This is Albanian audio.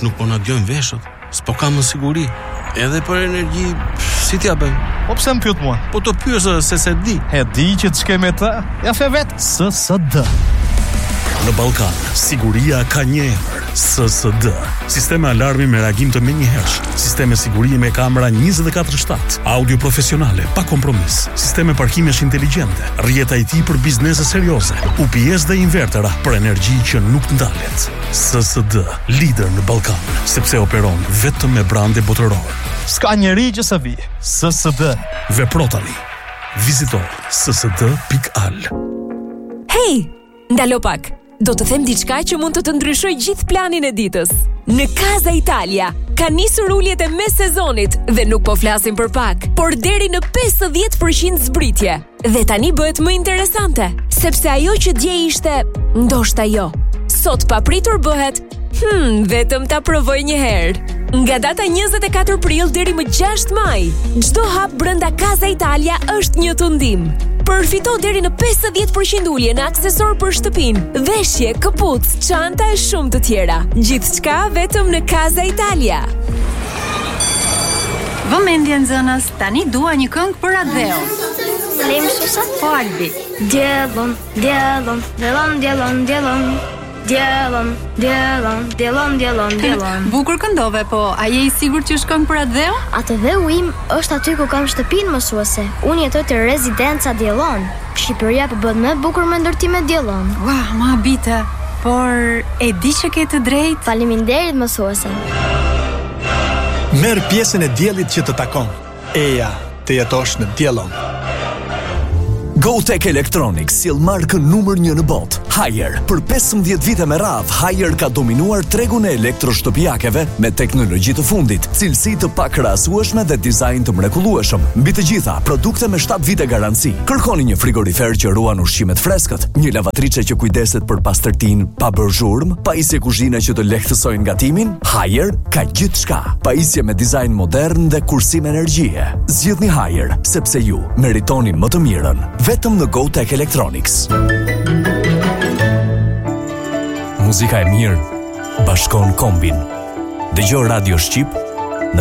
nuk po na djojnë veshët. S'po kam më siguri. Edhe për energji, si t'ja bëjmë? Po pse më pyet mua? Po të pyesë se di. E di që të shkej me të. Ja fe vet. SSD. Në Ballkan, siguria ka një emër. SSD. Sisteme alarmi me reagim të menjëhershëm. Sisteme sigurie me kamera 24/7. Audio profesionale pa kompromis. Sisteme parkimesh inteligjente. Rrjeta IT për biznese serioze. UPS dhe invertera për energji që nuk ndalet. SSD, lider në Ballkan, sepse operon vetëm me brande botëror. S'ka njeri që sa vi. SSD. Vepro tani. Vizito ssd.al. Hey, ndalo pak. Do të them diçka që mund të të ndryshoj gjithë planin e ditës. Në Casa Italia ka nisur uljet e mes sezonit dhe nuk po flasim për pak, por deri në 50% zbritje. Dhe tani bëhet më interesante, sepse ajo që dje ishte, ndoshta jo. Sot papritur bëhet, vetëm ta provoj një herë. Nga data 24 prill deri më 6 maj, çdo hap brenda Casa Italia është një tundim. Përfito deri në 50% ulje në aksesor për shtëpinë, veshje, këpucë, çanta e shumë të tjera. Gjithçka vetëm në Casa Italia. Vëmendje nxënës, tani dua një këngë për Adheo. Lem shusha? Po Albi. Djellon, djellon, djellon, djellon, djellon. Djellon, djellon, djellon, djellon, djellon. Bukur këndove, po a je I sigurt që është këngë për Adheo? Adheu im është aty ku kam shtëpinë mësuese. Unë jetoj te rezidenca Djellon. Shqipëria po bëhet më e bukur me ndërtime Djellon. Ua, ma bite, por e di që ke të drejtë. Faleminderit mësuese. Merr pjesën e diellit që të takon. Eja, të jetosh në Djellon. GoTech Electronics sjell markën numër 1 në botë, Haier. Për 15 vite me radhë, Haier ka dominuar tregun e elektroshtëpiakeve me teknologji të fundit, cilësi të pakrahasueshme dhe dizajn të mrekullueshëm. Mbi të gjitha, produkte me 7 vite garanci. Kërkoni një frigorifer që ruan ushqimet freskët, një lavatriçe që kujdeset për pastërtinë pa bërë zhurmë, pajisje kuzhine që të lehtësojnë gatimin. Haier ka gjithçka. Pajisje me dizajn modern dhe kursim energjie. Zgjidhni Haier, sepse ju meritoni më të mirën. Vetëm në GoTech Electronics. Muzika e mirë bashkon kombin. Dëgjoj Radio Shqip